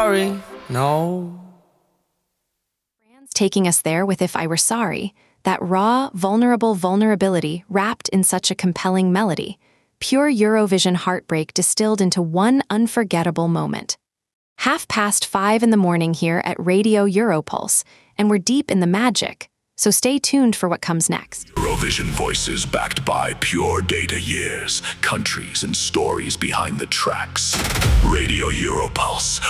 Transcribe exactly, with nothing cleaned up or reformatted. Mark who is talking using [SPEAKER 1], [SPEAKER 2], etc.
[SPEAKER 1] sorry, no.
[SPEAKER 2] Taking us there with If I Were Sorry, that raw, vulnerable vulnerability wrapped in such a compelling melody, pure Eurovision heartbreak distilled into one unforgettable moment. Half past five in the morning here at Radio Europulse, and we're deep in the magic, so stay tuned for what comes next.
[SPEAKER 3] Eurovision voices backed by pure data years, countries and stories behind the tracks. Radio Europulse.